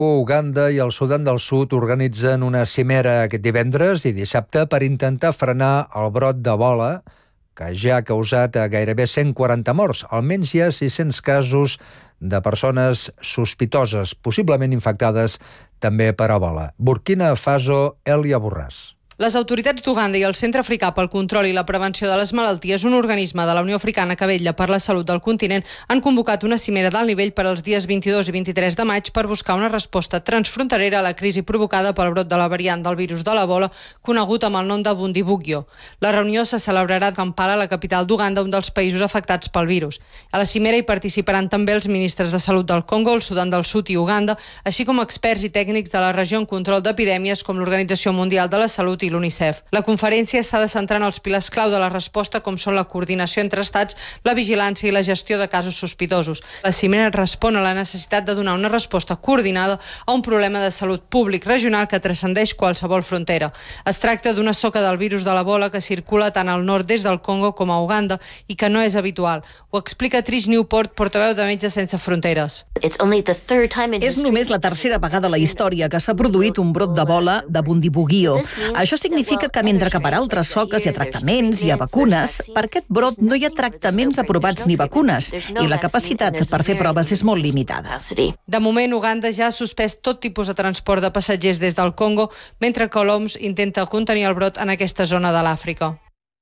Uganda i el Sudan del Sud organitzen una cimera aquest divendres i dissabte per intentar frenar el brot d'Ebola, que ja ha causat gairebé 140 morts. Almenys hi ha 600 casos de persones sospitoses, possiblement infectades també per Ebola. Burkina Faso, Elia Borràs. Les autoritats d'Uganda i el Centre Africà pel Control i la Prevenció de les Malalties, un organisme de la Unió Africana que vetlla per la salut del continent, han convocat una cimera d'alt nivell per als dies 22 i 23 de maig per buscar una resposta transfronterera a la crisi provocada pel brot de la variant del virus de l'Ebola, conegut amb el nom de Bundibugyo. La reunió se celebrarà a Kampala, la capital d'Uganda, un dels països afectats pel virus. A la cimera hi participaran també els ministres de Salut del Congo, el Sudan del Sud i Uganda, així com experts i tècnics de la regió en control d'epidèmies com l'Organització Mundial de la Salut i l'UNICEF. La conferència s'ha de centrar en els pilars clau de la resposta, com són la coordinació entre estats, la vigilància i la gestió de casos sospitosos. La cimera respon a la necessitat de donar una resposta coordinada a un problema de salut públic regional que transcendeix qualsevol frontera. Es tracta d'una soca del virus de l'Ebola que circula tant al nord-est del Congo com a Uganda i que no és habitual. Ho explica Trish Newport, portaveu de Metges Sense Fronteres. És només la tercera vegada a la història que s'ha produït un brot d'Ebola de Bundibugyo. Això significa que mentre que per altres soques hi ha tractaments, hi ha vacunes, per aquest brot no hi ha tractaments aprovats ni vacunes i la capacitat per fer proves és molt limitada. De moment, Uganda ja ha suspès tot tipus de transport de passatgers des del Congo, mentre que l'OMS intenta contenir el brot en aquesta zona de l'Àfrica.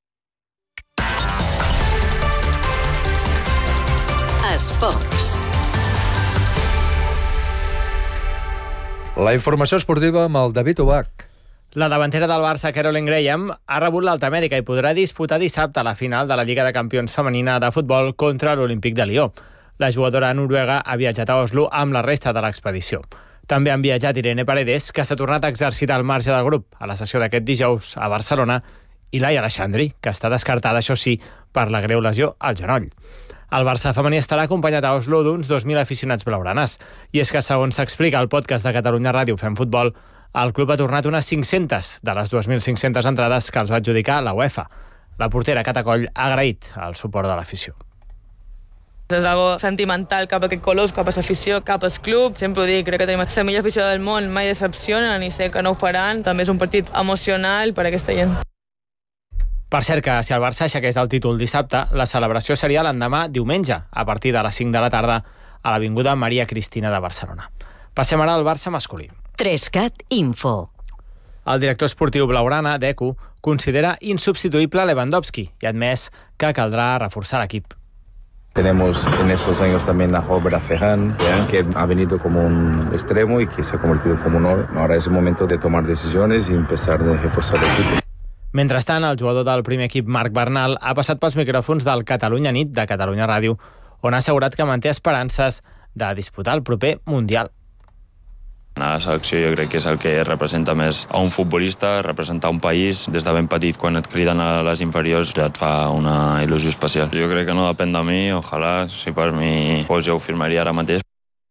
Esports. La informació esportiva amb el David Ubach. La davantera del Barça, Caroline Graham, ha rebut l'alta mèdica i podrà disputar dissabte la final de la Lliga de Campions femenina de futbol contra l'Olímpic de Lió. La jugadora noruega ha viatjat a Oslo amb la resta de l'expedició. També han viatjat Irene Paredes, que s'ha tornat a exercitar al marge del grup a la sessió d'aquest dijous a Barcelona, i Laia Aleixandri, que està descartada, això sí, per la greu lesió al genoll. El Barça femení estarà acompanyat a Oslo d'uns 2.000 aficionats blaugranes. I és que, segons s'explica al podcast de Catalunya Ràdio Fem Futbol, el club ha tornat unes 500 de les 2.500 entrades que els va adjudicar la UEFA. La portera Cata Coll ha agraït el suport de l'afició. És algo sentimental cap a aquest colors, cap a l'afició, cap al club. Sempre ho dic, crec que tenim la millor afició del món, mai decepcionen i sé que no ho faran. També és un partit emocional per a aquesta gent. Per cert que si el Barça aixequés el títol dissabte, la celebració seria l'endemà diumenge, a partir de les 5 de la tarda, a l'Avinguda Maria Cristina de Barcelona. Passem ara al Barça masculí. 3CAT Info. El director esportiu blaugrana, Deco, considera insubstituible Lewandowski i ha admès que caldrà reforçar l'equip. Tenemos en esos años también a Robert Ferran, que ha venido como un extremo y que se ha convertido como un 9. Ahora es el momento de tomar decisiones y empezar a reforzar el equipo. Mentrestant, el jugador del primer equip, Marc Bernal, ha passat pels micròfons del Catalunya Nit de Catalunya Ràdio, on ha assegurat que manté esperances de disputar el proper Mundial. La selecció jo crec que és el que representa més a un futbolista, representar un país. Des de ben petit, quan et criden a les inferiors, ja et fa una il·lusió especial. Jo crec que no depèn de mi, ojalà, si per mi fos jo ho firmaria ara mateix.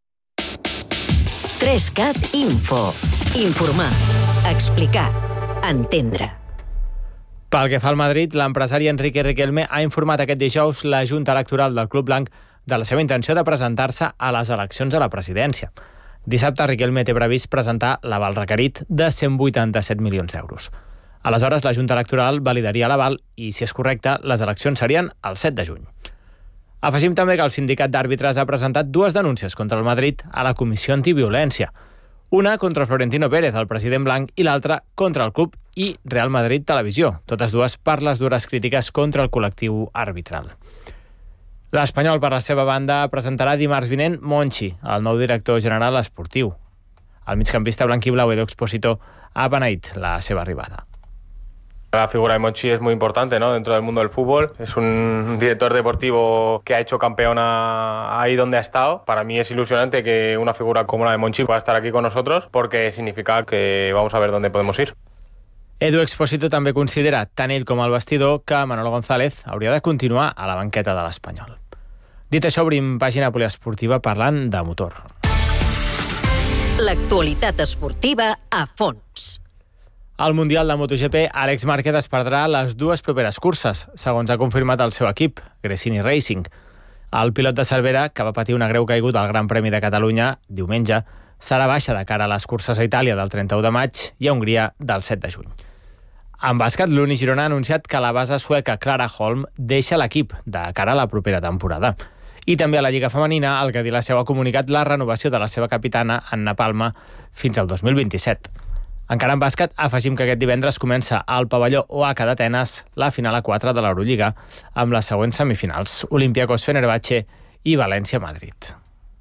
3CAT Info. Informar, explicar, entendre. Pel que fa al Madrid, l'empresari Enrique Riquelme ha informat aquest dijous la Junta Electoral del Club Blanc de la seva intenció de presentar-se a les eleccions a la presidència. Dissabte, Riquelme té previst presentar l'aval requerit de 187 milions d'euros. Aleshores, la Junta Electoral validaria l'aval i, si és correcte, les eleccions serien el 7 de juny. Afegim també que el sindicat d'àrbitres ha presentat dues denúncies contra el Madrid a la Comissió Antiviolència. Una contra Florentino Pérez, el president blanc, i l'altra contra el club i Real Madrid Televisió, totes dues per les dures crítiques contra el col·lectiu arbitral. L'Espanyol, per la seva banda, presentarà dimarts vinent Monchi, el nou director general esportiu. El migcampista blanquiblau Edu Expósito ha beneït la seva arribada. La figura de Monchi es muy importante, ¿no?, dentro del mundo del fútbol. Es un director deportivo que ha hecho campeona ahí donde ha estado. Para mí es ilusionante que una figura como la de Monchi pueda estar aquí con nosotros porque significa que vamos a ver dónde podemos ir. Edu Expósito també considera, tant ell com el vestidor, que Manolo González hauria de continuar a la banqueta de l'Espanyol. Dit això, obrim pàgina poliesportiva parlant de motor. L'actualitat esportiva a fons. Al Mundial de MotoGP, Àlex Márquez es perdrà les dues properes curses, segons ha confirmat el seu equip, Gresini Racing. El pilot de Cervera, que va patir una greu caiguda al Gran Premi de Catalunya diumenge, serà baixa de cara a les curses a Itàlia del 31 de maig i a Hongria del 7 de juny. En bàsquet, l'Uni Girona ha anunciat que la base sueca Clara Holm deixa l'equip de cara a la propera temporada. I també a la Lliga Femenina, el Guadilaceu ha comunicat la renovació de la seva capitana, Anna Palma, fins al 2027. Encara en bàsquet, afegim que aquest divendres comença al pavelló OH d'Atenes la final a 4 de l'Eurolliga amb les següents semifinals: Olympiacos Fenerbahçe i València-Madrid.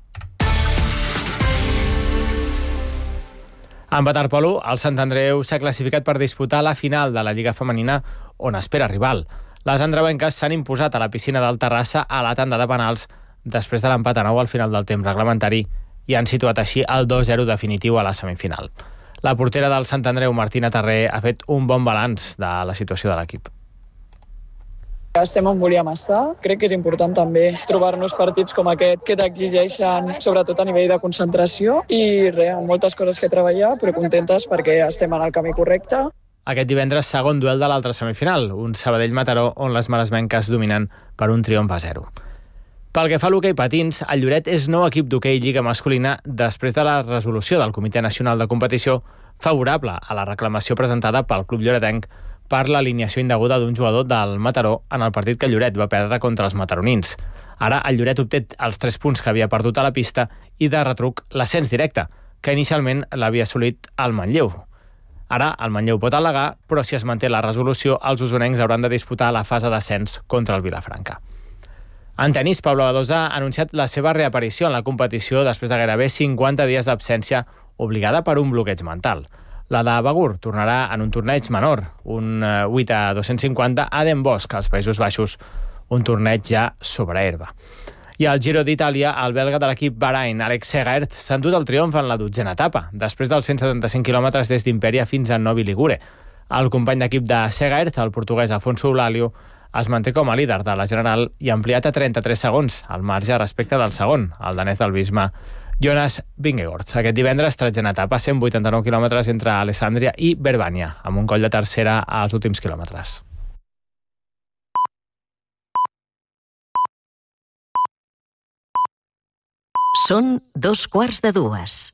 En waterpolo, el Sant Andreu s'ha classificat per disputar la final de la Lliga Femenina, on espera rival. Les andreuenques s'han imposat a la piscina del Terrassa a la tanda de penals després de l'empat a 9 al final del temps reglamentari i han situat així el 2-0 definitiu a la semifinal. La portera del Sant Andreu, Martina Tarré, ha fet un bon balanç de la situació de l'equip. Estem on volíem estar. Crec que és important també trobar-nos partits com aquest que t'exigeixen, sobretot a nivell de concentració, i moltes coses que treballar, però contentes perquè estem en el camí correcte. Aquest divendres, segon duel de l'altra semifinal, un Sabadell-Mataró, on les maresmenques dominen per un triomf a 0. Pel que fa a l'hoquei patins, el Lloret és nou equip d'hoquei Lliga masculina després de la resolució del Comitè Nacional de Competició favorable a la reclamació presentada pel club lloretenc per l'alineació indeguda d'un jugador del Mataró en el partit que el Lloret va perdre contra els mataronins. Ara el Lloret obté els 3 punts que havia perdut a la pista i de retruc l'ascens directe, que inicialment l'havia assolit el Manlleu. Ara el Manlleu pot al·legar, però si es manté la resolució, els usonencs hauran de disputar la fase d'ascens contra el Vilafranca. En tenis, Pablo Badosa ha anunciat la seva reaparició en la competició després de gairebé 50 dies d'absència obligada per un bloqueig mental. La de Begur tornarà en un torneig menor, un 8 a 250 a Den Bosch, als Països Baixos, un torneig ja sobre herba. I al Giro d'Itàlia, el belga de l'equip Bahrain, Alex Segaert, s'ha endut el triomf en la 12a etapa, després dels 175 quilòmetres des d'Imperia fins a Novi Ligure. El company d'equip de Segaert, el portuguès Afonso Eulàlio, es manté com a líder de la general i ha ampliat a 33 segons, al marge respecte del segon, el danès del Visma, Jonas Vingegaard. Aquest divendres, 13a etapa, 189 quilòmetres entre Alessandria i Verbania, amb un coll de tercera als últims quilòmetres. Són 2:15.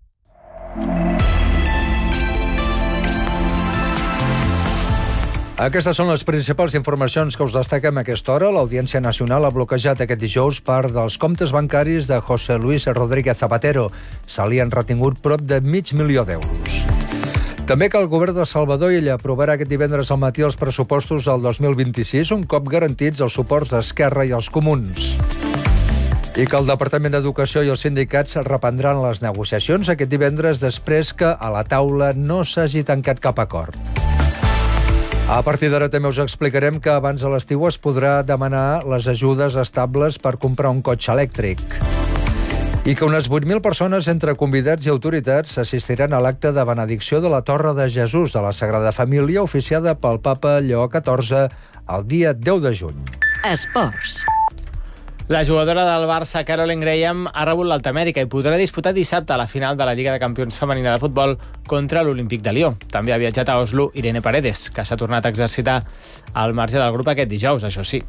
Aquestes són les principals informacions que us destaquem a aquesta hora. L'Audiència Nacional ha bloquejat aquest dijous part dels comptes bancaris de José Luis Rodríguez Zapatero. Se li han retingut prop de $500.000. També que el govern de Salvador Illa aprovarà aquest divendres al matí els pressupostos del 2026, un cop garantits els suports d'Esquerra i els Comuns. I que el Departament d'Educació i els sindicats reprendran les negociacions aquest divendres després que a la taula no s'hagi tancat cap acord. A partir d'ara també us explicarem que abans de l'estiu es podrà demanar les ajudes estables per comprar un cotxe elèctric. I que unes 8.000 persones, entre convidats i autoritats, assistiran a l'acte de benedicció de la Torre de Jesús de la Sagrada Família, oficiada pel papa Lleó XIV el dia 10 de juny. Esports. La jugadora del Barça, Caroline Graham, ha rebut l'alta mèdica i podrà disputar dissabte a la final de la Lliga de Campions femenina de futbol contra l'Olímpic de Lió. També ha viatjat a Oslo Irene Paredes, que s'ha tornat a exercitar al marge del grup aquest dijous, això sí.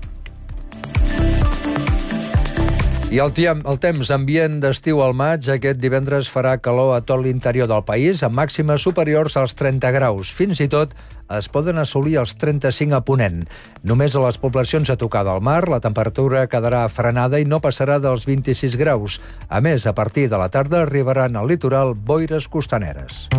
I el temps ambient d'estiu al maig, aquest divendres farà calor a tot l'interior del país, amb màximes superiors als 30 graus. Fins i tot es poden assolir els 35 a Ponent. Només a les poblacions a tocar del mar, la temperatura quedarà frenada i no passarà dels 26 graus. A més, a partir de la tarda arribaran al litoral boires costaneres.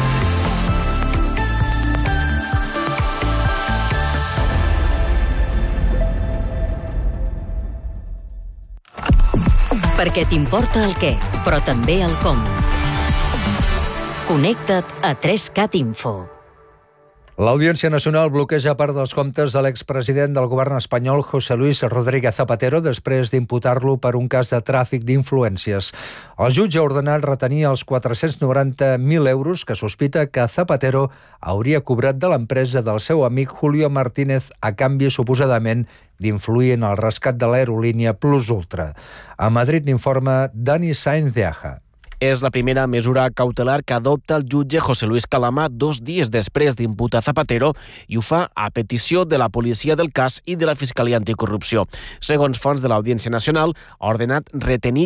Perquè t'importa el què, però també el com. Connecta't a 3CAT Info. L'Audiència Nacional bloqueja part dels comptes de l'expresident del govern espanyol, José Luis Rodríguez Zapatero, després d'imputar-lo per un cas de tràfic d'influències. El jutge ha ordenat retenir els 490.000 euros que sospita que Zapatero hauria cobrat de l'empresa del seu amic Julio Martínez a canvi, suposadament, d'influir en el rescat de l'aerolínia Plus Ultra. A Madrid n'informa Dani Sainz de Aja. És la primera mesura cautelar que adopta el jutge José Luis Calama 2 dies després d'imputar Zapatero i ho fa a petició de la policia del cas i de la Fiscalia Anticorrupció. Segons fonts de l'Audiència Nacional, ha ordenat retenir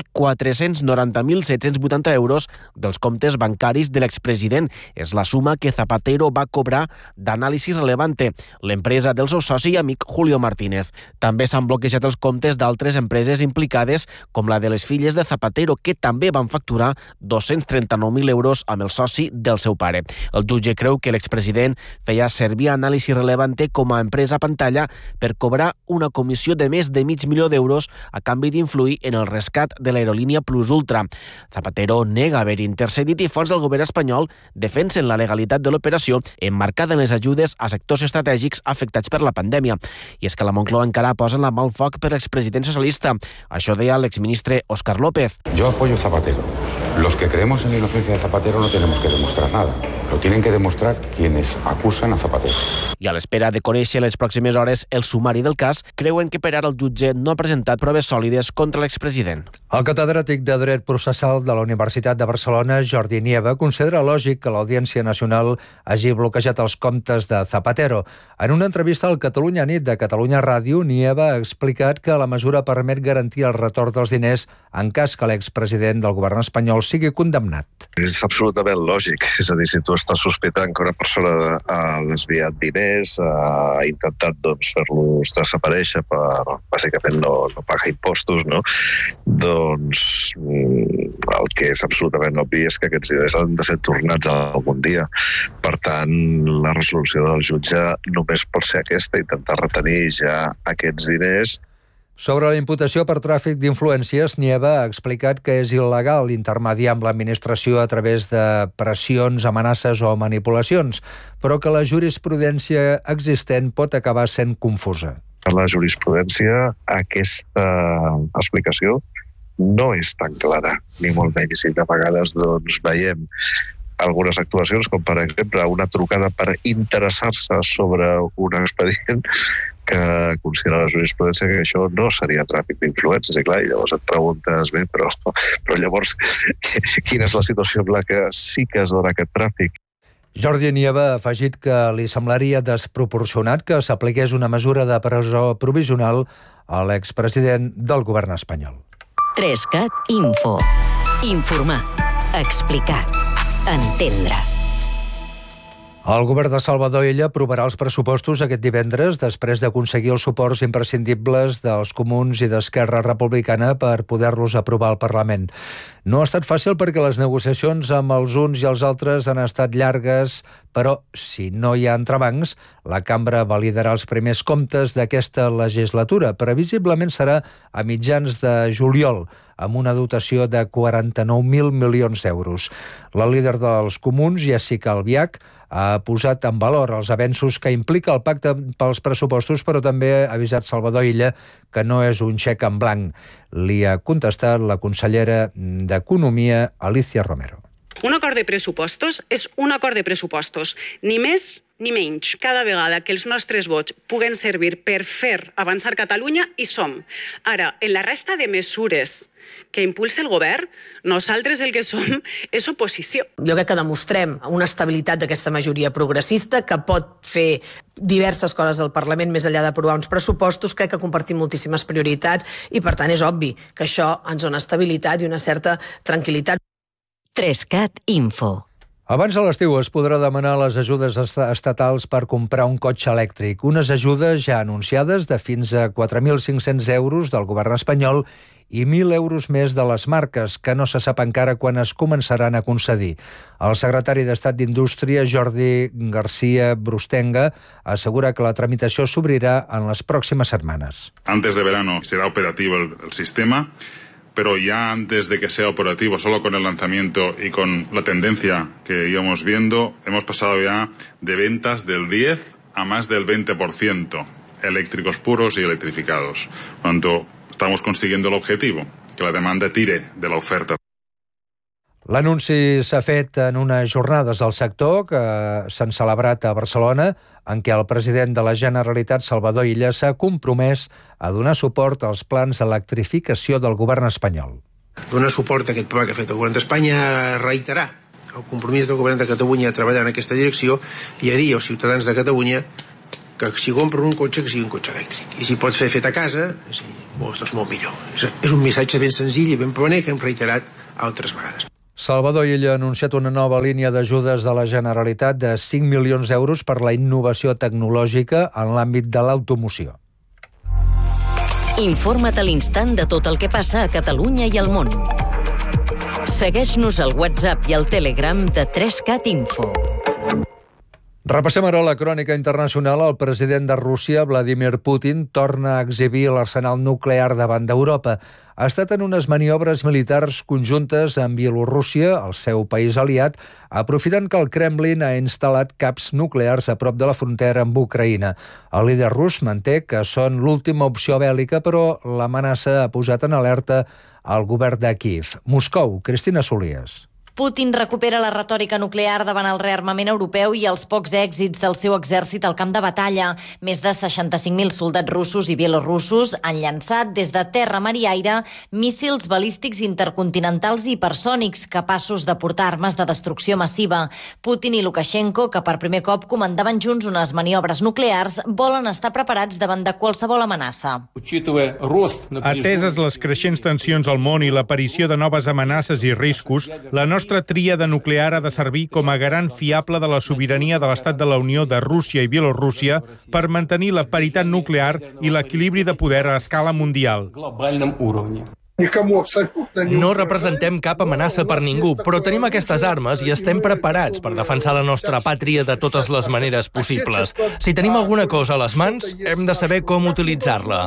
490.780 euros dels comptes bancaris de l'expresident. És la suma que Zapatero va cobrar d'Anàlisi Relevante, l'empresa del seu soci i amic Julio Martínez. També s'han bloquejat els comptes d'altres empreses implicades, com la de les filles de Zapatero, que també van facturar 239.000 euros amb el soci del seu pare. El jutge creu que l'expresident feia servir Anàlisi Relevante com a empresa pantalla per cobrar una comissió de més de $500.000 d'euros a canvi d'influir en el rescat de l'aerolínia Plus Ultra. Zapatero nega haver intercedit i fonts del govern espanyol defensen la legalitat de l'operació emmarcada en les ajudes a sectors estratègics afectats per la pandèmia. I és que la Moncloa encara posa la mà al foc per l'expresident socialista. Això deia l'exministre Óscar López. Yo apoyo Zapatero. Los que creemos en la inocencia de Zapatero no tenemos que demostrar nada. Lo tienen que demostrar quienes acusan a Zapatero. I a l'espera de conèixer les pròximes hores el sumari del cas, creuen que per ara el jutge no ha presentat proves sòlides contra l'expresident. El catedràtic de Dret Processal de la Universitat de Barcelona, Jordi Nieva, considera lògic que l'Audiència Nacional hagi bloquejat els comptes de Zapatero. En una entrevista al Catalunya Nit de Catalunya Ràdio, Nieva ha explicat que la mesura permet garantir el retorn dels diners en cas que l'expresident del govern espanyol sigui condemnat. És absolutament lògic. És a dir, si tu estàs sospitant que una persona ha desviat diners, ha intentat fer-los desaparèixer per, bàsicament, no pagar impostos, no? Doncs el que és absolutament obvi és que aquests diners han de ser tornats algun dia. Per tant, la resolució del jutge només pot ser aquesta, intentar retenir ja aquests diners. Sobre la imputació per tràfic d'influències, Nieva ha explicat que és il·legal intermediar amb l'administració a través de pressions, amenaces o manipulacions, però que la jurisprudència existent pot acabar sent confusa. Per la jurisprudència, aquesta explicació no és tan clara, ni molt menys. I de vegades veiem algunes actuacions, com per exemple una trucada per interessar-se sobre un expedient que considera la jurisprudència que això no seria tràfic d'influències. I clar, llavors et preguntes bé, però llavors quina és la situació en la que sí que es dona aquest tràfic? Jordi Nieva ha afegit que li semblaria desproporcionat que s'apliqués una mesura de presó provisional a l'expresident del govern espanyol. 3CAT Info. Informar. Explicar. Entendre. El govern de Salvador Illa aprovarà els pressupostos aquest divendres després d'aconseguir els suports imprescindibles dels comuns i d'Esquerra Republicana per poder-los aprovar al Parlament. No ha estat fàcil perquè les negociacions amb els uns i els altres han estat llargues, però si no hi ha entrebancs, la cambra validarà els primers comptes d'aquesta legislatura. Previsiblement serà a mitjans de juliol, amb una dotació de 49.000 milions d'euros. La líder dels comuns, Jessica Albiach, ha posat en valor els avenços que implica el pacte pels pressupostos, però també ha avisat Salvador Illa que no és un xec en blanc. Li ha contestat la consellera d'Economia, Alicia Romero. Un acord de pressupostos és un acord de pressupostos, ni més ni menys. Cada vegada que els nostres vots puguen servir per fer avançar Catalunya, hi som. Ara, en la resta de mesures que impulsa el govern, nosaltres el que som és oposició. Jo crec que demostrem una estabilitat d'aquesta majoria progressista que pot fer diverses coses al Parlament més enllà d'aprovar uns pressupostos. Crec que compartim moltíssimes prioritats i, per tant, és obvi que això ens dona estabilitat i una certa tranquil·litat. 3CAT Info. Abans de l'estiu es podrà demanar les ajudes estatals per comprar un cotxe elèctric. Unes ajudes ja anunciades de fins a 4.500 euros del govern espanyol i 1.000 euros més de les marques, que no se sap encara quan es començaran a concedir. El secretari d'Estat d'Indústria, Jordi García Brustenga, assegura que la tramitació s'obrirà en les pròximes setmanes. Antes de verano será operativo el sistema, pero ya antes de que sea operativo, solo con el lanzamiento y con la tendencia que íbamos viendo, hemos pasado ya de ventas del 10 a más del 20% eléctricos puros y electrificados. Por tanto, estamos consiguiendo el objetivo, que la demanda tire de la oferta. L'anunci s'ha fet en unes jornades del sector que s'han celebrat a Barcelona, en què el president de la Generalitat, Salvador Illa, s'ha compromès a donar suport als plans d'electrificació del govern espanyol. Donar suport a aquest pla que ha fet el govern d'Espanya, reiterar el compromís del govern de Catalunya a treballar en aquesta direcció i a dir als ciutadans de Catalunya que si compren un cotxe, que sigui un cotxe elèctric. I si pots fer fet a casa, és molt millor. És un missatge ben senzill i ben planer que hem reiterat altres vegades. Salvador Illa ha anunciat una nova línia d'ajudes de la Generalitat de 5 milions d'euros per la innovació tecnològica en l'àmbit de l'automoció. Informa't a l'instant de tot el que passa a Catalunya i al món. Segueix-nos al WhatsApp i al Telegram de 3CAT Info. Repassem ara la crònica internacional. El president de Rússia, Vladimir Putin, torna a exhibir l'arsenal nuclear davant d'Europa. Ha estat en unes maniobres militars conjuntes amb Bielorússia, el seu país aliat, aprofitant que el Kremlin ha instal·lat caps nuclears a prop de la frontera amb Ucraïna. El líder rus manté que són l'última opció bèl·lica, però l'amenaça ha posat en alerta el govern de Kíev. Moscou, Cristina Solies. Putin recupera la retòrica nuclear davant el rearmament europeu i els pocs èxits del seu exèrcit al camp de batalla. Més de 65.000 soldats russos i bielorussos han llançat des de terra, mar i aire míssils balístics intercontinentals i hipersònics capaços de portar armes de destrucció massiva. Putin i Lukashenko, que per primer cop comandaven junts unes maniobres nuclears, volen estar preparats davant de qualsevol amenaça. Ateses les creixents tensions al món i l'aparició de noves amenaces i riscos, la nostra tríada nuclear ha de servir com a garant fiable de la sobirania de l'Estat de la Unió de Rússia i Bielorússia per mantenir la paritat nuclear i l'equilibri de poder a escala mundial. No representem cap amenaça per ningú, però tenim aquestes armes i estem preparats per defensar la nostra pàtria de totes les maneres possibles. Si tenim alguna cosa a les mans, hem de saber com utilitzar-la.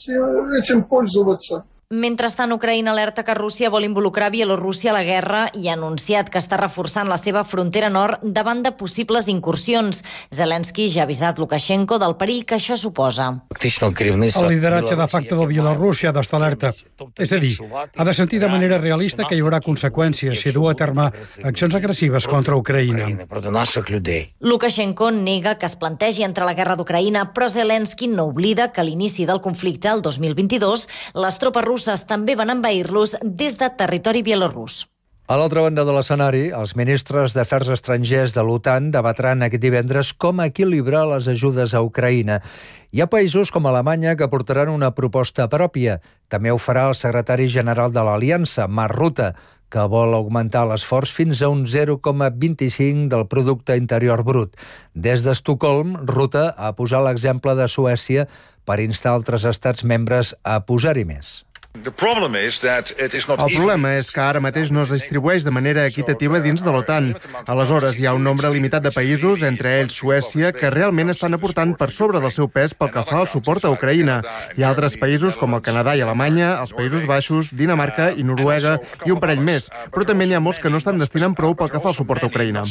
Mentrestant, Ucraïna alerta que Rússia vol involucrar Bielorússia a la guerra i ha anunciat que està reforçant la seva frontera nord davant de possibles incursions. Zelensky ja ha avisat Lukashenko del perill que això suposa. El lideratge de facto de Bielorússia ha d'estar alerta. És a dir, ha de sentir de manera realista que hi haurà conseqüències si du a terme accions agressives contra Ucraïna. Lukashenko nega que es plantegi entrar a la guerra d'Ucraïna, però Zelensky no oblida que a l'inici del conflicte, el 2022, les tropes russes també van envair-los des de territori bielorús. A l'altra banda de l'escenari, els ministres d'Afers Estrangers de l'OTAN debatran aquest divendres com equilibrar les ajudes a Ucraïna. Hi ha països com Alemanya que portaran una proposta pròpia. També ho farà el secretari general de l'Aliança, Mark Rutte, que vol augmentar l'esforç fins a un 0,25 del producte interior brut. Des d'Estocolm, Rutte ha posat l'exemple de Suècia per instar altres estats membres a posar-hi més. El problema és que ara mateix no es distribueix de manera equitativa dins de l'OTAN. Aleshores, hi ha un nombre limitat de països, entre ells Suècia, que realment estan aportant per sobre del seu pes pel que fa al suport a Ucraïna. Hi ha altres països com el Canadà i Alemanya, els Països Baixos, Dinamarca i Noruega i un parell més, però també n'hi ha molts que no estan destinant prou pel que fa al suport a Ucraïna.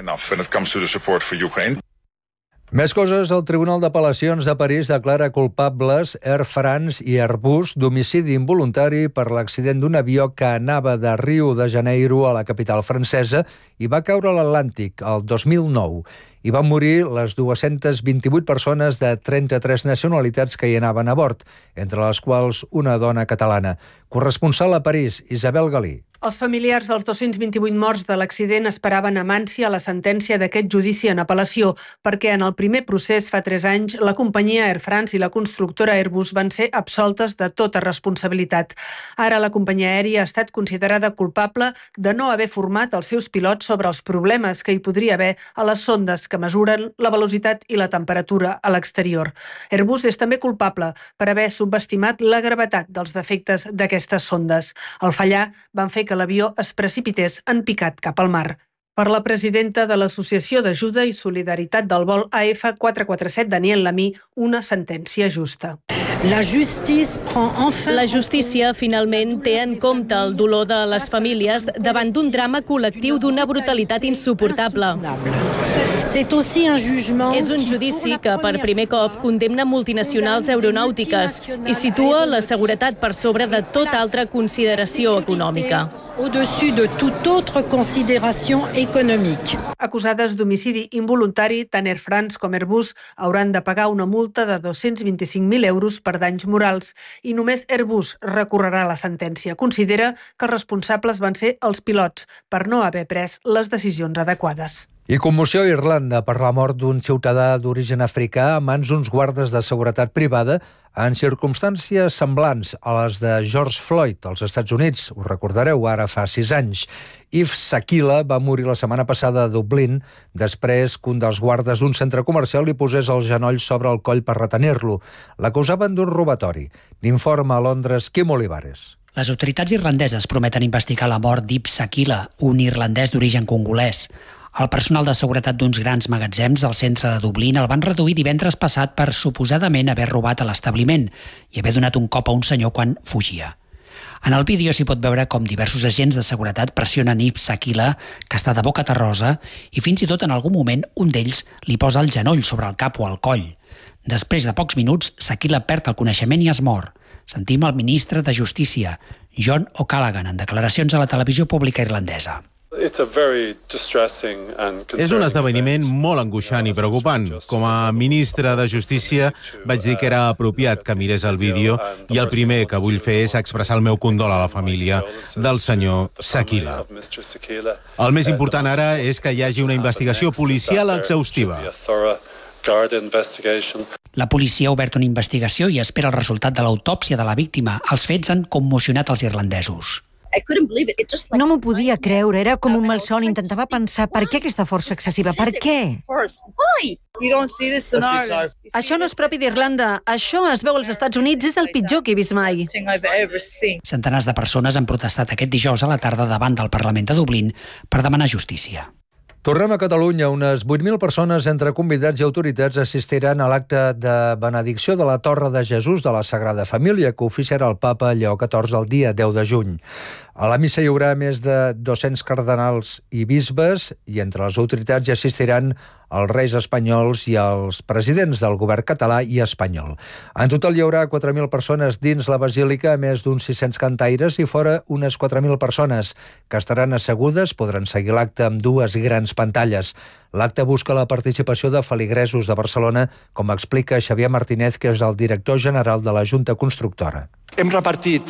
Més coses, el Tribunal d'Apel·lacions de París declara culpables Air France i Airbus d'homicidi involuntari per l'accident d'un avió que anava de Rio de Janeiro a la capital francesa i va caure a l'Atlàntic el 2009. Hi van morir les 228 persones de 33 nacionalitats que hi anaven a bord, entre les quals una dona catalana. Corresponsal a París, Isabel Galí. Els familiars dels 228 morts de l'accident esperaven amb ànsia la sentència d'aquest judici en apel·lació, perquè en el primer procés fa 3 anys la companyia Air France i la constructora Airbus van ser absoltes de tota responsabilitat. Ara la companyia aèria ha estat considerada culpable de no haver format els seus pilots sobre els problemes que hi podria haver a les sondes que mesuren la velocitat i la temperatura a l'exterior. Airbus és també culpable per haver subestimat la gravetat dels defectes d'aquestes sondes. Al fallar, van fer que l'avió es precipités en picat cap al mar. Per la presidenta de l'Associació d'Ajuda i Solidaritat del vol AF447, Daniel Lamy, una sentència justa. La justícia finalment té en compte el dolor de les famílies davant d'un drama col·lectiu d'una brutalitat insuportable. És un judici que per primer cop condemna multinacionals aeronàutiques i situa la seguretat per sobre de tota altra consideració econòmica. au-dessus de toute autre considération économique. Acusades d'homicidi involuntari, tant Air France com Airbus hauran de pagar una multa de 225.000 euros per danys morals i només Airbus recorrerà la sentència. Considera que els responsables van ser els pilots per no haver pres les decisions adequades. I commoció a Irlanda per la mort d'un ciutadà d'origen africà a mans d'uns guardes de seguretat privada en circumstàncies semblants a les de George Floyd als Estats Units. Us recordareu, ara fa 6 anys. Yves Sakila va morir la setmana passada a Dublín després que un dels guardes d'un centre comercial li posés el genoll sobre el coll per retenir-lo. L'acusaven d'un robatori. N'informa a Londres Quim Olivares. Les autoritats irlandeses prometen investigar la mort d'Yves Sakila, un irlandès d'origen congolès. El personal de seguretat d'uns grans magatzems al centre de Dublín el van reduir divendres passat per suposadament haver robat a l'establiment i haver donat un cop a un senyor quan fugia. En el vídeo s'hi pot veure com diversos agents de seguretat pressionen Yves Sakila, que està de boca terrosa, i fins i tot en algun moment un d'ells li posa el genoll sobre el cap o el coll. Després de pocs minuts, Sakila perd el coneixement i es mor. Sentim el ministre de Justícia, John O'Callaghan, en declaracions a la televisió pública irlandesa. És un esdeveniment molt angoixant i preocupant. Com a ministre de Justícia vaig dir que era apropiat que mirés el vídeo i el primer que vull fer és expressar el meu condol a la família del senyor Sakila. El més important ara és que hi hagi una investigació policial exhaustiva. La policia ha obert una investigació i espera el resultat de l'autòpsia de la víctima. Els fets han commocionat els irlandesos. No m'ho podia creure, era com un malson. Intentava pensar, per què aquesta força excessiva? Per què? Això no és propi d'Irlanda. Això es veu als Estats Units, és el pitjor que he vist mai. Centenars de persones han protestat aquest dijous a la tarda davant del Parlament de Dublín per demanar justícia. Tornem a Catalunya. Unes 8.000 persones, entre convidats i autoritats, assistiran a l'acte de benedicció de la Torre de Jesús de la Sagrada Família, que oficiarà el papa Lleó XIV el dia 10 de juny. A la missa hi haurà més de 200 cardenals i bisbes i entre les autoritats hi assistiran els reis espanyols i els presidents del govern català i espanyol. En total hi haurà 4.000 persones dins la basílica, a més d'uns 600 cantaires i fora unes 4.000 persones que estaran assegudes, podran seguir l'acte amb dues grans pantalles. L'acte busca la participació de feligresos de Barcelona, com explica Xavier Martínez, que és el director general de la Junta Constructora. Hem repartit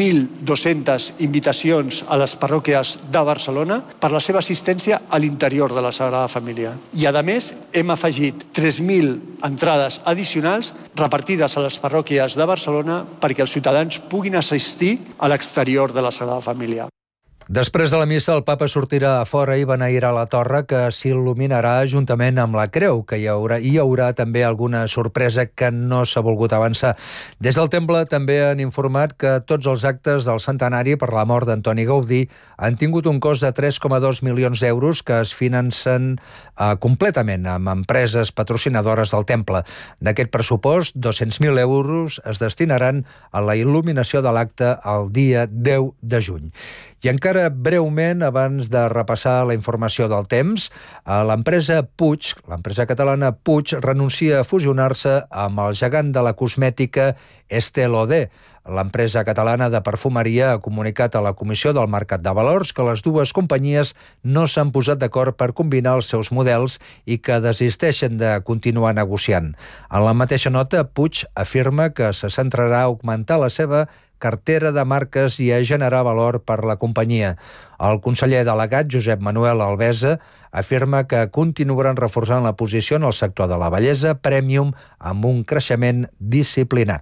1.200 invitacions a les parròquies de Barcelona per la seva assistència a l'interior de la Sagrada Família. I, a més, hem afegit 3.000 entrades addicionals repartides a les parròquies de Barcelona perquè els ciutadans puguin assistir a l'exterior de la Sagrada Família. Després de la missa, el papa sortirà a fora i beneirà la torre, que s'il·luminarà juntament amb la creu, que hi haurà també alguna sorpresa que no s'ha volgut avançar. Des del temple també han informat que tots els actes del centenari per la mort d'Antoni Gaudí han tingut un cost de 3,2 milions d'euros que es financen completament amb empreses patrocinadores del temple. D'aquest pressupost, 200.000 euros es destinaran a la il·luminació de l'acte el dia 10 de juny. I encara breument, abans de repassar la informació del temps, l'empresa Puig, l'empresa catalana Puig, renuncia a fusionar-se amb el gegant de la cosmètica Estée Lauder. L'empresa catalana de perfumeria ha comunicat a la Comissió del Mercat de Valors que les dues companyies no s'han posat d'acord per combinar els seus models i que desisteixen de continuar negociant. En la mateixa nota, Puig afirma que se centrarà a augmentar la seva cartera de marques i a generar valor per la companyia. El conseller delegat, Josep Manuel Albesa, afirma que continuaran reforçant la posició en el sector de la bellesa premium amb un creixement disciplinat.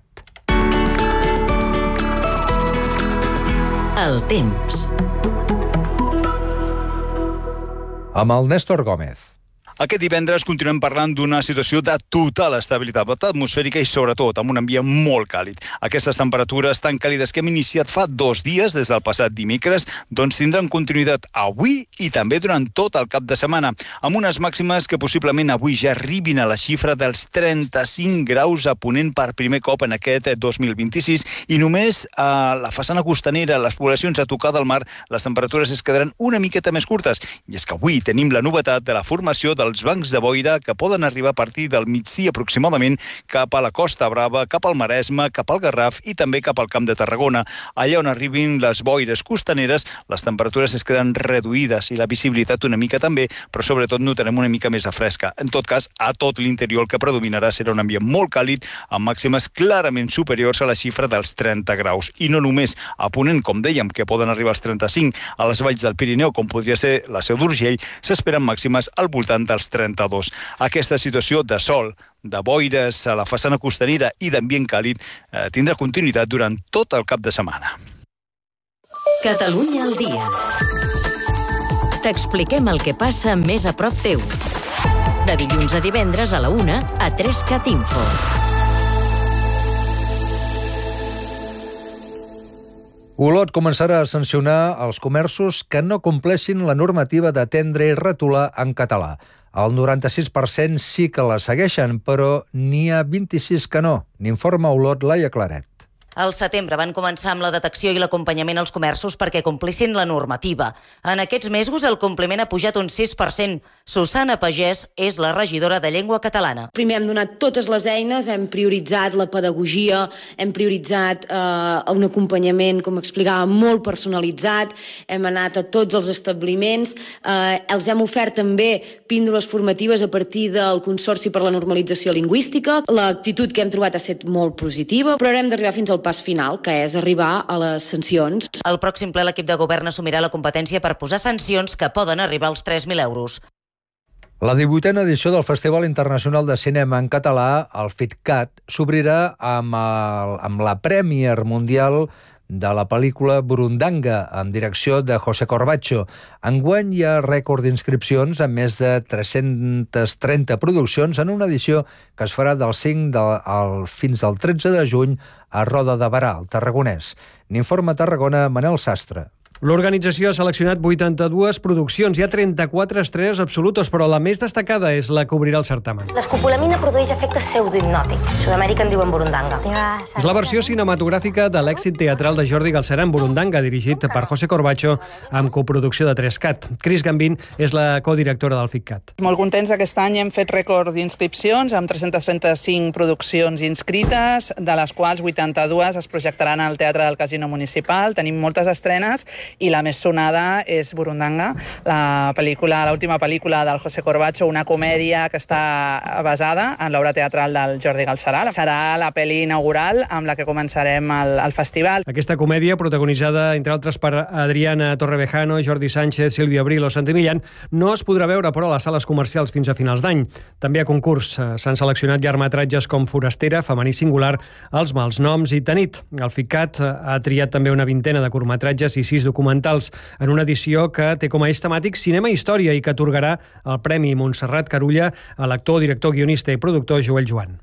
El temps. Amb el Néstor Gómez. Aquest divendres continuem parlant d'una situació de total estabilitat atmosfèrica i sobretot amb un ambient molt càlid. Aquestes temperatures tan càlides que hem iniciat fa 2 dies des del passat dimecres doncs tindran continuïtat avui i també durant tot el cap de setmana, amb unes màximes que possiblement avui ja arribin a la xifra dels 35 graus a Ponent per primer cop en aquest 2026 i només a la façana costanera, a les poblacions a tocar del mar, les temperatures es quedaran una miqueta més curtes. I és que avui tenim la novetat de la formació del dels bancs de boira que poden arribar a partir del migdia aproximadament cap a la Costa Brava, cap al Maresme, cap al Garraf i també cap al Camp de Tarragona. Allà on arribin les boires costaneres, les temperatures es queden reduïdes i la visibilitat una mica també, però sobretot notarem una mica més de fresca. En tot cas, a tot l'interior el que predominarà serà un ambient molt càlid, amb màximes clarament superiors a la xifra dels 30 graus. I no només a Ponent, com dèiem, que poden arribar als 35, a les valls del Pirineu, com podria ser la Seu d'Urgell, s'esperen màximes al voltant dels 32. Aquesta situació de sol, de boires a la façana costanera i d'ambient càlid tindrà continuïtat durant tot el cap de setmana. Catalunya al dia. T'expliquem el que passa més a prop teu. De dilluns a divendres a la 1 a 3CAT Info. Olot començarà a sancionar els comerços que no compleixin la normativa d'atendre i retolar en català. El 96% sí que la segueixen, però n'hi ha 26 que no. N'informa Olot Laia Claret. Al setembre van començar amb la detecció i l'acompanyament als comerços perquè complissin la normativa. En aquests mesos el compliment ha pujat un 6%. Susana Pagès és la regidora de Llengua Catalana. Primer hem donat totes les eines, hem prioritzat la pedagogia, hem prioritzat un acompanyament, com explicava, molt personalitzat, hem anat a tots els establiments, els hem ofert també píndoles formatives a partir del Consorci per la Normalització Lingüística. L'actitud que hem trobat ha estat molt positiva, però ara hem d'arribar fins al pas final, que és arribar a les sancions. Al pròxim ple l'equip de govern assumirà la competència per posar sancions que poden arribar als 3.000 euros. La 18a edició del Festival Internacional de Cinema en Català, el FITCAT, s'obrirà amb la Premier Mundial de la pel·lícula Burundanga, amb direcció de José Corbacho. Enguany hi ha rècord d'inscripcions amb més de 330 produccions en una edició que es farà del 5 fins al 13 de juny a Roda de Berà, al Tarragonès. N'informa Tarragona, Manel Sastre. L'organització ha seleccionat 82 produccions. Hi ha 34 estrenes absolutes, però la més destacada és la que obrirà el certamen. L'escopolamina produeix efectes pseudohipnòtics. A Sud-amèrica en diuen Burundanga. És la versió cinematogràfica de l'èxit teatral de Jordi Galcerán, Burundanga, dirigit per José Corbacho, amb coproducció de 3CAT. Cris Gambín és la codirectora del FITCAT. Molt contents, aquest any hem fet rècord d'inscripcions, amb 335 produccions inscrites, de les quals 82 es projectaran al Teatre del Casino Municipal. Tenim moltes estrenes, i la més sonada és Burundanga, l'última pel·lícula del José Corbacho, una comèdia que està basada en l'obra teatral del Jordi Galcerán. Serà la pel·li inaugural amb la que començarem el festival. Aquesta comèdia, protagonitzada, entre altres, per Adriana Torrevejano, Jordi Sánchez, Sílvia Abril o Santi Millán, no es podrà veure, però, a les sales comercials fins a finals d'any. També a concurs s'han seleccionat llargmetratges com Forastera, Femení Singular, Els mals noms i Tanit. El FITCAT ha triat també una vintena de curtmetratges i 6 documentals en una edició que té com a eix temàtic cinema i història i que atorgarà el Premi Montserrat Carulla a l'actor, director, guionista i productor Joel Joan.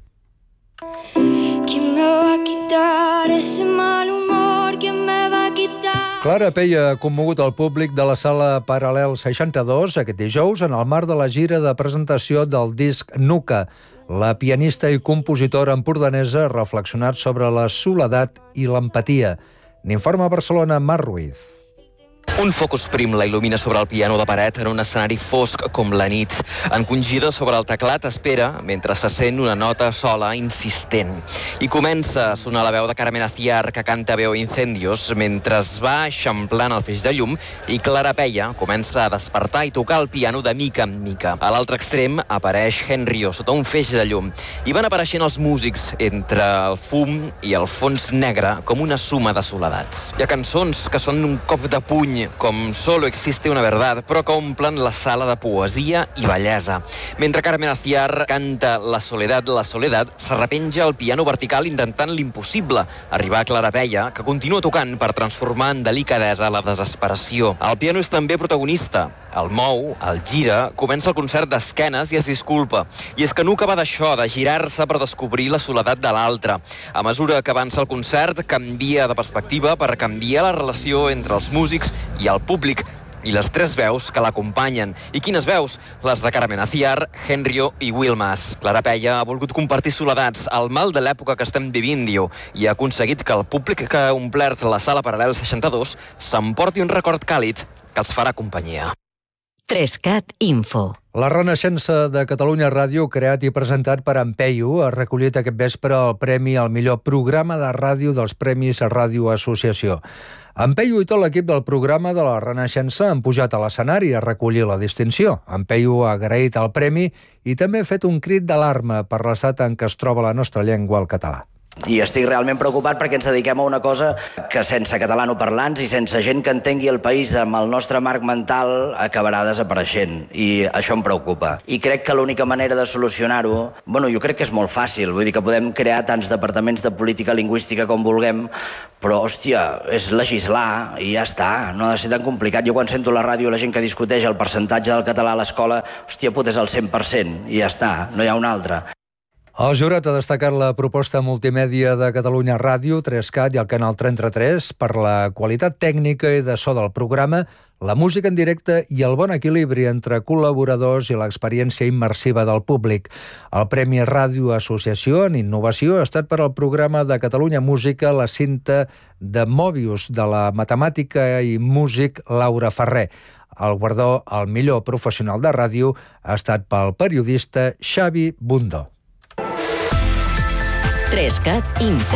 Clara Peia ha commogut el públic de la sala Paral·lel 62 aquest dijous en el marc de la gira de presentació del disc Nuca. La pianista i compositora empordanesa ha reflexionat sobre la soledat i l'empatia. N'informa a Barcelona, Marc Ruiz. Un focus prim la il·lumina sobre el piano de paret en un escenari fosc com la nit. Encongida sobre el teclat espera mentre se sent una nota sola insistent. I comença a sonar la veu de Carmen Aciar, que canta Veo incendios, mentre es va eixamplant el feix de llum i Clara Peia comença a despertar i tocar el piano de mica en mica. A l'altre extrem apareix Henrio sota un feix de llum i van apareixent els músics entre el fum i el fons negre com una suma de soledats. Hi ha cançons que són un cop de puny com Solo existe una verdad, però que omplen la sala de poesia i bellesa. Mentre Carmen Aciar canta La soledad, s'arrepenja el piano vertical intentant l'impossible, arribar a Clara Peia, que continua tocant per transformar en delicadesa la desesperació. El piano és també protagonista. El mou, el gira, comença el concert d'esquenes i es disculpa. I és que Nuca va d'això, de girar-se per descobrir la soledat de l'altre. A mesura que avança el concert, canvia de perspectiva per canviar la relació entre els músics i el públic i les 3 veus que l'acompanyen. I quines veus? Les de Carmen Aciar, Henrio i Will Mas. Clara Peia ha volgut compartir soledats, el mal de l'època que estem vivint, diu, i ha aconseguit que el públic que ha omplert la sala Paral·lel 62 s'emporti un record càlid que els farà companyia. 3CAT Info. La Renaixença de Catalunya Ràdio, creat i presentat per Ampeyu, ha recollit aquest vespre el premi al millor programa de ràdio dels Premis Ràdio Associació. Ampeyu i tot l'equip del programa de la Renaixença han pujat a l'escenari a recollir la distinció. Ampeyu ha agraït el premi i també ha fet un crit d'alarma per l'estat en què es troba la nostra llengua, el català. I estic realment preocupat perquè ens dediquem a una cosa que sense catalanoparlants i sense gent que entengui el país amb el nostre marc mental acabarà desapareixent. I això em preocupa. I crec que l'única manera de solucionar-ho, jo crec que és molt fàcil. Vull dir que podem crear tants departaments de política lingüística com vulguem, però, és legislar i ja està. No ha de ser tan complicat. Jo quan sento a la ràdio la gent que discuteix el percentatge del català a l'escola, és el 100% i ja està, no hi ha un altre. El jurat ha destacat la proposta multimèdia de Catalunya Ràdio, 3CAT i el Canal 33 per la qualitat tècnica i de so del programa, la música en directe i el bon equilibri entre col·laboradors i l'experiència immersiva del públic. El Premi Ràdio Associació en Innovació ha estat per al programa de Catalunya Música La cinta de Mobius de la matemàtica i músic Laura Ferrer. El guardó al millor professional de ràdio ha estat pel periodista Xavi Bundó. 3CAT Info.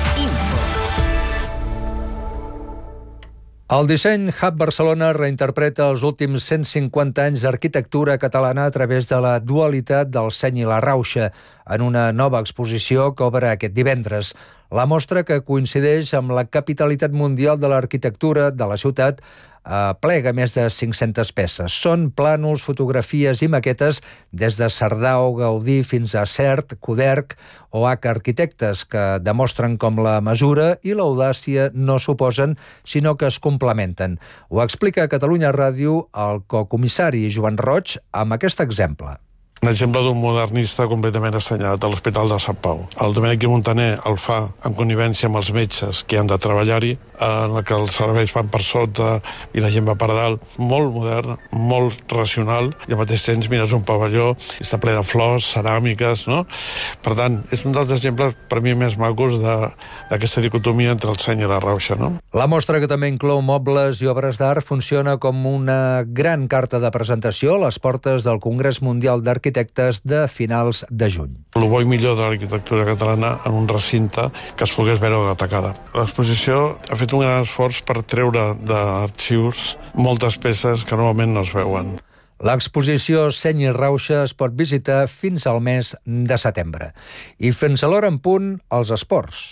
El Disseny Hub Barcelona reinterpreta els últims 150 anys d'arquitectura catalana a través de la dualitat del seny i la rauxa en una nova exposició que obre aquest divendres. La mostra, que coincideix amb la capitalitat mundial de l'arquitectura de la ciutat, plega més de 500 peces. Són plànols, fotografies i maquetes des de Cerdà o Gaudí fins a Sert, Coderch o H arquitectes que demostren com la mesura i l'audàcia no s'oposen, sinó que es complementen. Ho explica a Catalunya Ràdio el cocomissari Joan Roig amb aquest exemple. Un exemple d'un modernista completament assenyat a l'Hospital de Sant Pau. El Domènec i Montaner el fa en connivència amb els metges que han de treballar-hi, en el que els serveis van per sota i la gent va per dalt. Molt modern, molt racional, i al mateix temps mires un pavelló i està ple de flors, ceràmiques, no? Per tant, és un dels exemples per mi més macos d'aquesta dicotomia entre el seny i la rauxa, no? La mostra, que també inclou mobles i obres d'art, funciona com una gran carta de presentació a les portes del Congrés Mundial d'Arquitectes de finals de juny. El bo i millor de l'arquitectura catalana en un recinte que es pogués veure atacada. L'exposició ha fet un gran esforç per treure d'arxius moltes peces que normalment no es veuen. L'exposició Seny i Rauxa es pot visitar fins al mes de setembre. I fins a l'hora en punt, els esports.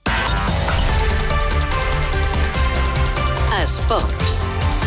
Esports.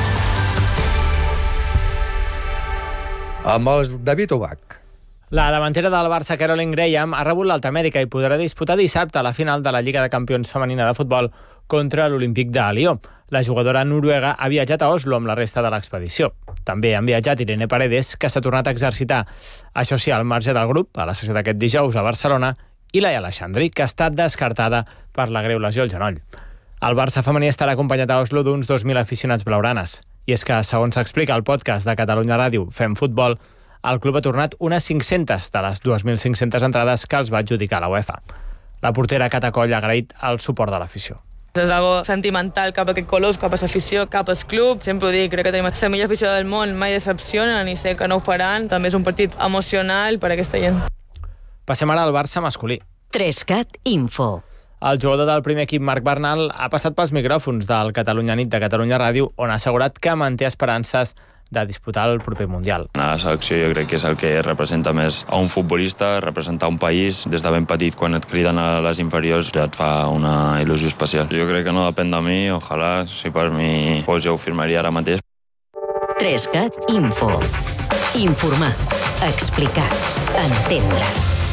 Amb el David Ubach. La davantera del Barça, Caroline Graham, ha rebut l'alta mèdica i podrà disputar dissabte la final de la Lliga de Campions femenina de futbol contra l'Olímpic de Lió. La jugadora noruega ha viatjat a Oslo amb la resta de l'expedició. També han viatjat Irene Paredes, que s'ha tornat a exercitar, això sí, al marge del grup, a la sessió d'aquest dijous a Barcelona, i Laia Alexandri, que ha estat descartada per la greu lesió al genoll. El Barça femení estarà acompanyat a Oslo d'uns 2.000 aficionats blaugranes. I és que, segons s'explica al podcast de Catalunya Ràdio Fem Futbol, el club ha tornat unes 500 de les 2.500 entrades que els va adjudicar la UEFA. La portera Cata Coll ha agraït el suport de l'afició. És algo sentimental cap a aquest colors, cap a l'afició, cap al club. Sempre ho dic, crec que tenim la millor afició del món, mai decepcionen i sé que no ho faran. També és un partit emocional per a aquesta gent. Passem ara al Barça masculí. 3CAT Info. El jugador del primer equip, Marc Bernal, ha passat pels micròfons del Catalunya Nit de Catalunya Ràdio, on ha assegurat que manté esperances de disputar el proper Mundial. La selecció jo crec que és el que representa més a un futbolista, representar un país. Des de ben petit, quan et criden a les inferiors, ja et fa una il·lusió especial. Jo crec que no depèn de mi, ojalà, si per mi fos, jo ho firmaria ara mateix. 3CAT Info. Informar, explicar, entendre.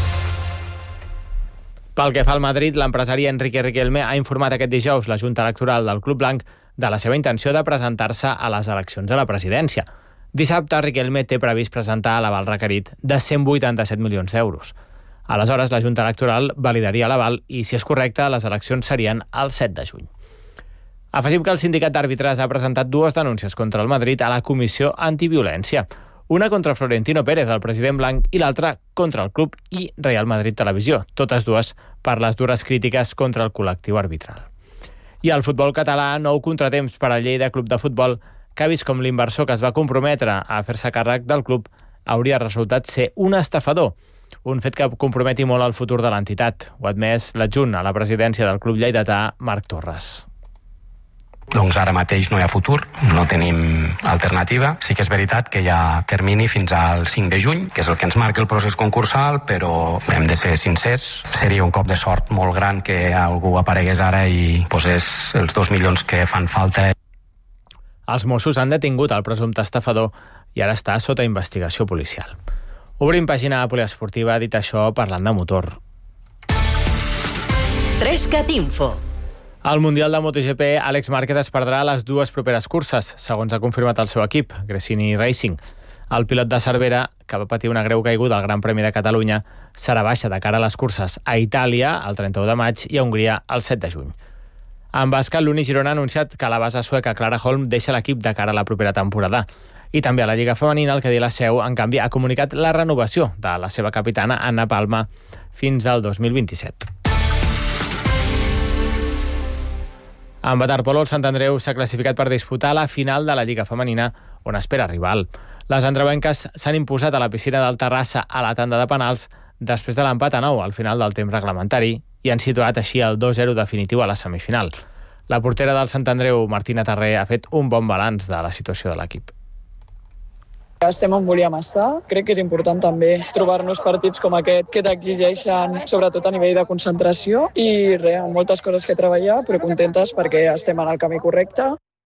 Pel que fa al Madrid, l'empresari Enrique Riquelme ha informat aquest dijous la Junta Electoral del Club Blanc de la seva intenció de presentar-se a les eleccions a la presidència. Dissabte, Riquelme té previst presentar l'aval requerit de 187 milions d'euros. Aleshores, la Junta Electoral validaria l'aval i, si és correcte, les eleccions serien el 7 de juny. Afegim que el sindicat d'àrbitres ha presentat dues denúncies contra el Madrid a la Comissió Antiviolència. Una contra Florentino Pérez, el president blanc, i l'altra contra el club i Real Madrid Televisió, totes dues per les dures crítiques contra el col·lectiu arbitral. I al futbol català, nou contratemps per al Lleida Club de Futbol que ha vist com l'inversor que es va comprometre a fer-se càrrec del club hauria resultat ser un estafador. Un fet que comprometi molt el futur de l'entitat. Ho ha admès l'adjunt a la presidència del club lleidatà, Marc Torres. Doncs ara mateix no hi ha futur, no tenim alternativa. Sí que és veritat que hi ha termini fins al 5 de juny, que és el que ens marca el procés concursal, però hem de ser sincers. Seria un cop de sort molt gran que algú aparegués ara i posés els 2 milions que fan falta. Els Mossos han detingut el presumpte estafador i ara està sota investigació policial. Obrim pàgina poliesportiva, dit això, parlant de motor. 3CAT Info. Al Mundial de MotoGP, Àlex Márquez es perdrà les 2 properes curses, segons ha confirmat el seu equip, Gresini Racing. El pilot de Cervera, que va patir una greu caiguda al Gran Premi de Catalunya, serà baixa de cara a les curses a Itàlia el 31 de maig i a Hongria el 7 de juny. En bàsquet, l'Uni Girona ha anunciat que la base sueca Clara Holm deixa l'equip de cara a la propera temporada. I també a la Lliga Femenina, el Cadí La Seu, en canvi, ha comunicat la renovació de la seva capitana, Anna Palma, fins al 2027. En waterpolo, el Sant Andreu s'ha classificat per disputar la final de la Lliga Femenina, on espera rival. Les andreuenques s'han imposat a la piscina del Terrassa a la tanda de penals després de l'empat a 9 al final del temps reglamentari i han situat així el 2-0 definitiu a la semifinal. La portera del Sant Andreu, Martina Tarré, ha fet un bon balanç de la situació de l'equip. Estem on volíem estar. Crec que és important també trobar-nos partits com aquest que t'exigeixen, sobretot a nivell de concentració i amb moltes coses que treballar, però contentes perquè estem en el camí correcte.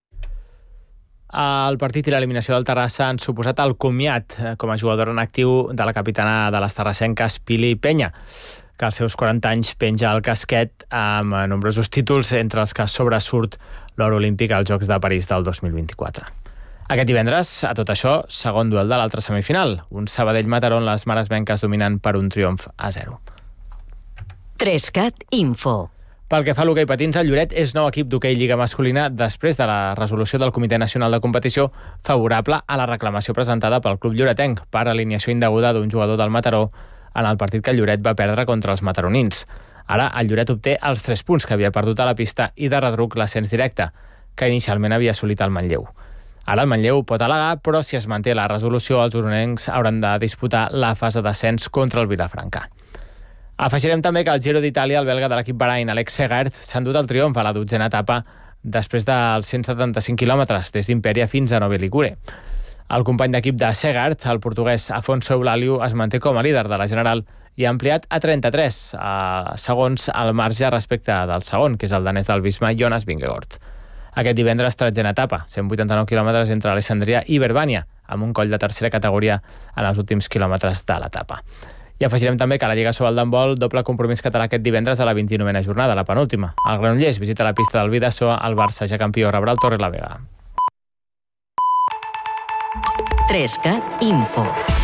El partit i l'eliminació del Terrassa han suposat el comiat com a jugadora en actiu de la capitana de les terrassenques, Pili Penya, que als seus 40 anys penja el casquet amb nombrosos títols, entre els que sobresurt l'or olímpic als Jocs de París del 2024. Aquest divendres, a tot això, segon duel de l'altra semifinal. Un Sabadell-Mataró on les maresmenques dominen per un triomf a 0. 3CAT Info. Pel que fa a l'hoquei patins, el Lloret és nou equip d'hoquei Lliga Masculina després de la resolució del Comitè Nacional de Competició favorable a la reclamació presentada pel club lloretenc per alineació indeguda d'un jugador del Mataró en el partit que el Lloret va perdre contra els mataronins. Ara, el Lloret obté els 3 punts que havia perdut a la pista i de retruc l'ascens directe, que inicialment havia assolit el Manlleu. Ara el Manlleu pot al·legar, però si es manté la resolució, els oronencs hauran de disputar la fase d'ascens contra el Vilafranca. Afegirem també que al Giro d'Itàlia, el belga de l'equip Bahrain, Alex Segard, s'ha endut el triomf a la 12a etapa després dels 175 quilòmetres des d'Imperia fins a Novi Ligure. El company d'equip de Segard, el portuguès Afonso Eulàliu, es manté com a líder de la general i ha ampliat a 33 segons al marge respecte del segon, que és el danès del Visma, Jonas Vingegaard. Aquest divendres, 13a etapa, 189 quilòmetres entre Alessandria i Verbània, amb un coll de tercera categoria en els últims quilòmetres de l'etapa. I afegirem també que a la Lliga Sobal d'handbol, doble compromís català aquest divendres a la 29a jornada, la penúltima. El Granollers visita la pista del Bidasoa, el Barça, ja campió, rebrà el Torrelavega. 3CAT Info.